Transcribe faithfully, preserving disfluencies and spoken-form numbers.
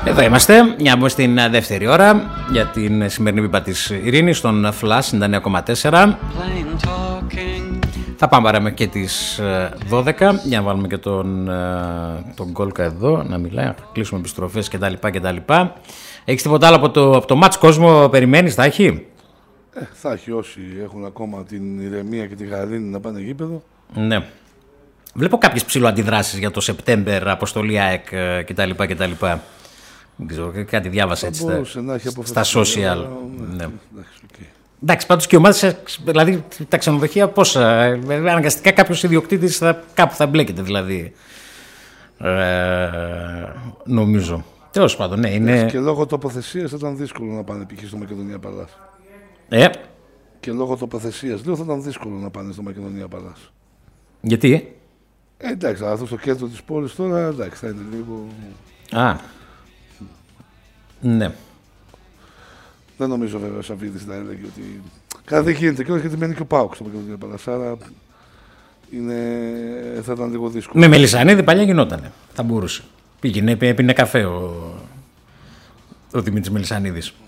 Εδώ είμαστε, μια μπούμε στην δεύτερη ώρα για την σημερινή πίπα της Ειρήνης στον Flash ενενήντα εννέα κόμμα τέσσερα. Θα πάμε παράμε και τις δώδεκα για να βάλουμε και τον, τον Γκόλκα εδώ να μιλάει, να κλείσουμε επιστροφές κτλ. κτλ. Έχεις τίποτα άλλο από το, από το μάτς, κόσμο περιμένεις, θα έχει? Ε, θα έχει, όσοι έχουν ακόμα την ηρεμία και τη γαλήνη να πάνε γήπεδο. Ναι. Βλέπω κάποιες ψηλοαντιδράσεις για το Σεπτέμβερ, αποστολή ΑΕΚ κτλ. κτλ. Δεν ξέρω, κάτι διάβασα έτσι στα, στα social. Ναι. Ναι. Okay. Εντάξει, πάντως και οι ομάδες, δηλαδή τα ξενοδοχεία πώς, αναγκαστικά κάποιος ιδιοκτήτης θα, κάπου θα μπλέκεται δηλαδή, ε, νομίζω. Τέλος πάντων, ναι, είναι... Και λόγω τοποθεσίας θα ήταν δύσκολο να πάνε π.χ. στο Μακεδονία Παλάς. Ε. Και λόγω τοποθεσίας, λέω, θα ήταν δύσκολο να πάνε στο Μακεδονία Παλάς. Γιατί? Ε, εντάξει, αυτό στο κέντρο της πόλης τώρα, εντάξει, θα είναι λίγο... Α, ναι. Δεν νομίζω βέβαια ο Σαββίδης να έλεγε ότι... Κάτι δεν γίνεται και όχι γιατί μένει και ο ΠΑΟΚ στο Μακεδονία Παλάς, άρα είναι... θα ήταν λίγο δύσκολο. Με Μελισσανίδη παλιά γινότανε, θα μπορούσε. Πήγαινε, έπινε καφέ ο, ο Δημήτρης Μελισσανίδης.